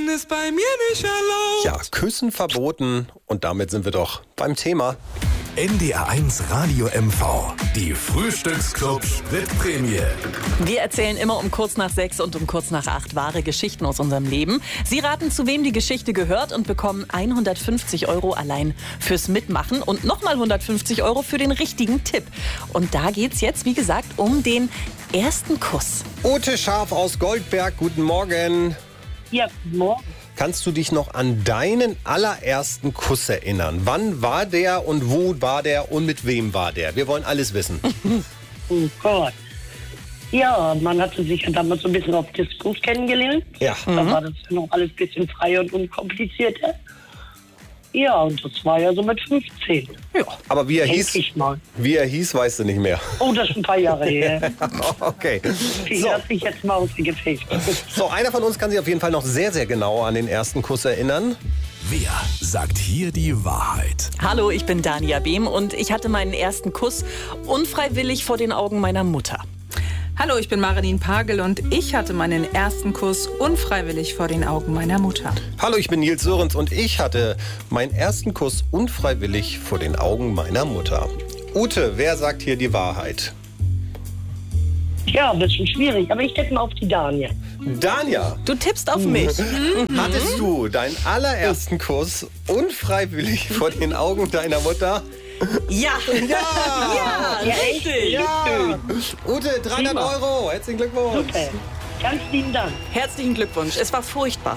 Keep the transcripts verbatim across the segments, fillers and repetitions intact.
ist bei mir nicht erlaubt. Ja, Küssen verboten und damit sind wir doch beim Thema. N D R eins Radio M V, die Frühstücksclub Spritprämie. Wir erzählen immer um kurz nach sechs und um kurz nach acht wahre Geschichten aus unserem Leben. Sie raten, zu wem die Geschichte gehört und bekommen hundertfünfzig Euro allein fürs Mitmachen und nochmal hundertfünfzig Euro für den richtigen Tipp. Und da geht's jetzt, wie gesagt, um den ersten Kuss. Ute Scharf aus Goldberg, guten Morgen. Ja, guten Morgen. Kannst du dich noch an deinen allerersten Kuss erinnern? Wann war der und wo war der und mit wem war der? Wir wollen alles wissen. Oh Gott. Ja, man hatte sich ja damals so ein bisschen auf Diskus kennengelernt. Ja. Da war das noch alles ein bisschen freier und unkomplizierter. Ja, und das war ja so mit fünfzehn. Ja. Aber wie er Denk hieß, ich mal. wie er hieß, weißt du nicht mehr. Oh, das ist ein paar Jahre her. Okay. Ich So. lasse mich jetzt mal aus dem Gefecht. so, einer von uns kann sich auf jeden Fall noch sehr, sehr genau an den ersten Kuss erinnern. Wer sagt hier die Wahrheit? Hallo, ich bin Dania Behm und ich hatte meinen ersten Kuss unfreiwillig vor den Augen meiner Mutter. Hallo, ich bin Marilyn Pagel und ich hatte meinen ersten Kuss unfreiwillig vor den Augen meiner Mutter. Hallo, ich bin Nils Sörenz und ich hatte meinen ersten Kuss unfreiwillig vor den Augen meiner Mutter. Ute, wer sagt hier die Wahrheit? Ja, ein bisschen schwierig, aber ich tippe mal auf die Dania. Dania, Du tippst auf mich. hattest du deinen allerersten Kuss unfreiwillig vor den Augen deiner Mutter? Ja. Ja! Ja, richtig. Ja! Ute, dreihundert Prima. Euro. Herzlichen Glückwunsch. Super. Ganz lieben Dank. Herzlichen Glückwunsch. Es war furchtbar.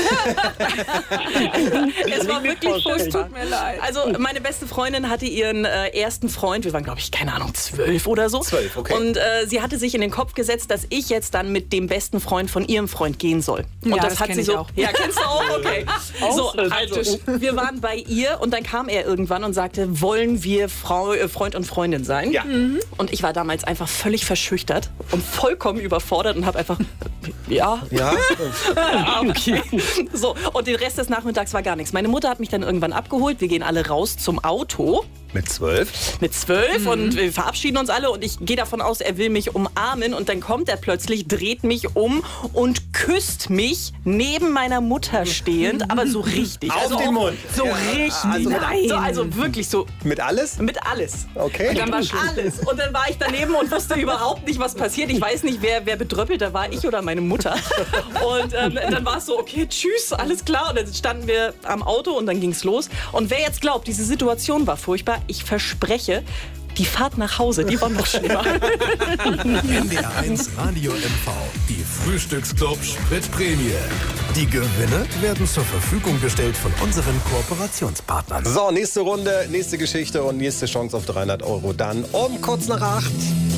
es war mir wirklich vorstellen. furchtbar. Tut mir leid. Also meine beste Freundin hatte ihren äh, ersten Freund, wir waren glaube ich, keine Ahnung, zwölf oder so. Zwölf, okay. Und äh, sie hatte sich in den Kopf gesetzt, dass ich jetzt dann mit dem besten Freund von ihrem Freund gehen soll. Und Ja, das, das hat kenn sie ich so. auch. Ja, kennst du auch? Okay. so, Auch also wir waren bei ihr und dann kam er irgendwann und sagte, wollen wir Frau, äh, Freund und Freundin sein? Ja. Mhm. Und ich war damals einfach völlig verschüchtert und vollkommen überfordert und habe einfach, ja, Ja, Ah, okay. So, und den Rest des Nachmittags war gar nichts. Meine Mutter hat mich dann irgendwann abgeholt. Wir gehen alle raus zum Auto mit zwölf. mit zwölf und wir verabschieden uns alle und ich gehe davon aus, er will mich umarmen und dann kommt er plötzlich, dreht mich um und küsst mich neben meiner Mutter stehend, aber so richtig. Auf also den auch Mund. So Ja, richtig. also mit- Nein. So, also wirklich so Mit alles? mit alles. Okay. Und dann war alles. Und dann war ich daneben und wusste überhaupt nicht, was passiert. Ich weiß nicht, wer, wer bedröppelter war, ich oder meine Mutter. Und ähm, dann war es so, okay, tschüss, alles klar. Und dann standen wir am Auto und dann ging es los. Und wer jetzt glaubt, diese Situation war furchtbar, ich verspreche, die Fahrt nach Hause, die war noch schlimmer. N D R eins Radio M V, die Frühstücksclub Spritprämie. Die Gewinne werden zur Verfügung gestellt von unseren Kooperationspartnern. So, nächste Runde, nächste Geschichte und nächste Chance auf dreihundert Euro dann um kurz nach acht.